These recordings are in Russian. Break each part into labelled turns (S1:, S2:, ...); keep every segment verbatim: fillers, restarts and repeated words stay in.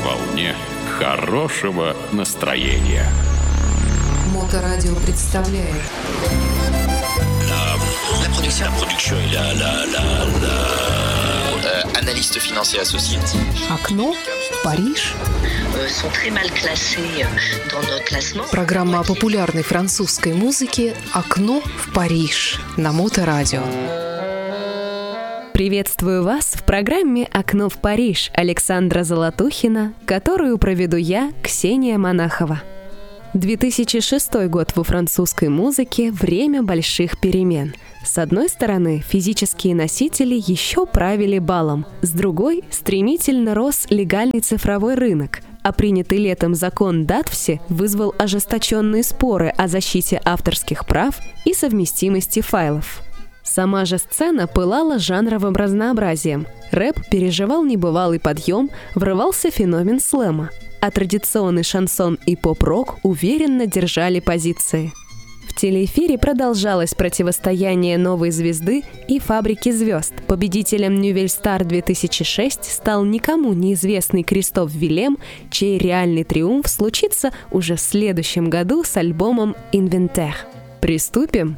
S1: волне хорошего настроения.
S2: Моторадио представляет.
S3: La production, la production et la, la, la, la... Euh, analyste financier associé.
S2: Окно в Париж.
S4: Sont très mal classés dans notre classement.
S2: Программа о популярной французской музыке «Окно в Париж» на Моторадио.
S5: Приветствую вас в программе «Окно в Париж» Александра Золотухина, которую проведу я, Ксения Монахова. две тысячи шестой год во французской музыке – время больших перемен. С одной стороны, физические носители еще правили балом, с другой – стремительно рос легальный цифровой рынок, а принятый летом закон Датфси вызвал ожесточенные споры о защите авторских прав и совместимости файлов. Сама же сцена пылала жанровым разнообразием. Рэп переживал небывалый подъем, врывался феномен слэма, а традиционный шансон и поп-рок уверенно держали позиции. В телеэфире продолжалось противостояние «Новой звезды» и «Фабрики звезд». Победителем Nouvelle Star две тысячи шесть стал никому неизвестный Кристоф Вилем, чей реальный триумф случится уже в следующем году с альбомом «Inventaire». Приступим!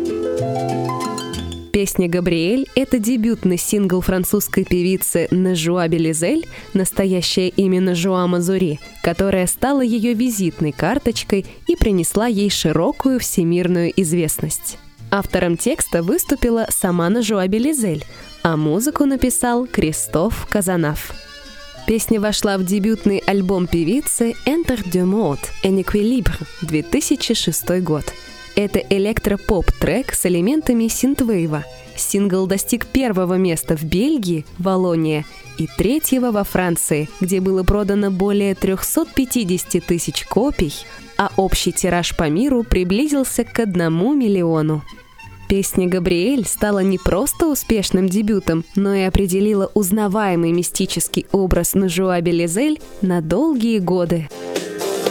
S5: Песня «Габриэль» — это дебютный сингл французской певицы Нажуа Белизель, настоящее имя Нажуа Мазури, которая стала ее визитной карточкой и принесла ей широкую всемирную известность. Автором текста выступила сама Нажуа Белизель, а музыку написал Кристоф Казанав. Песня вошла в дебютный альбом певицы «Entre deux modes, un équilibre» две тысячи шестой год. Это электропоп-трек с элементами синтвейва. Сингл достиг первого места в Бельгии, Валлония, и третьего во Франции, где было продано более триста пятьдесят тысяч копий, а общий тираж по миру приблизился к одному миллиону. Песня «Габриэль» стала не просто успешным дебютом, но и определила узнаваемый мистический образ Нажуа Белизель на долгие годы.